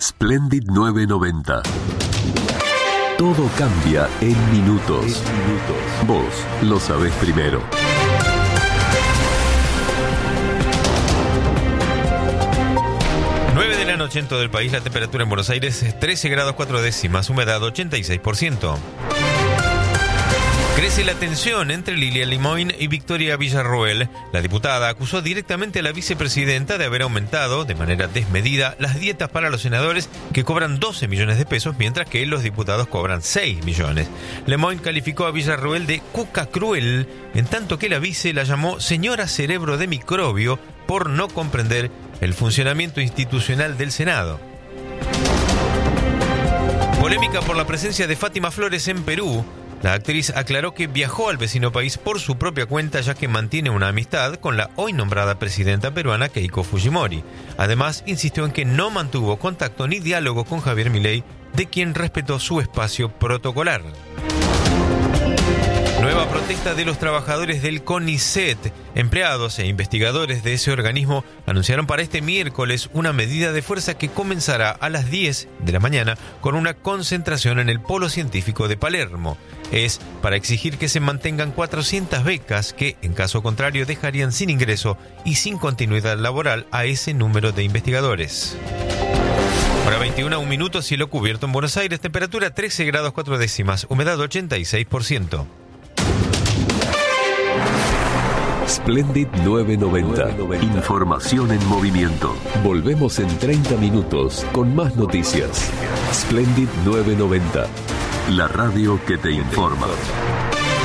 Splendid 990. Todo cambia en minutos. Vos lo sabés primero. De la noche en todo el país, la temperatura en Buenos Aires es 13 grados 4 décimas, humedad 86%. Crece la tensión entre Lilia Limoin y Victoria Villarroel. La diputada acusó directamente a la vicepresidenta de haber aumentado de manera desmedida las dietas para los senadores, que cobran 12 millones de pesos, mientras que los diputados cobran 6 millones. Limoin calificó a Villarroel de cuca cruel, en tanto que la vice la llamó señora cerebro de microbio por no comprender el funcionamiento institucional del Senado. Polémica por la presencia de Fátima Flores en Perú. La actriz aclaró que viajó al vecino país por su propia cuenta, ya que mantiene una amistad con la hoy nombrada presidenta peruana Keiko Fujimori. Además, insistió en que no mantuvo contacto ni diálogo con Javier Milei, de quien respetó su espacio protocolar. Nueva protesta de los trabajadores del CONICET. Empleados e investigadores de ese organismo anunciaron para este miércoles una medida de fuerza que comenzará a las 10 de la mañana con una concentración en el Polo Científico de Palermo. Es para exigir que se mantengan 400 becas que, en caso contrario, dejarían sin ingreso y sin continuidad laboral a ese número de investigadores. Hora 21, 1 minuto, cielo cubierto en Buenos Aires, temperatura 13 grados 4 décimas, humedad 86%. Splendid 990. Información en movimiento. Volvemos en 30 minutos con más noticias. Splendid 990. La radio que te informa.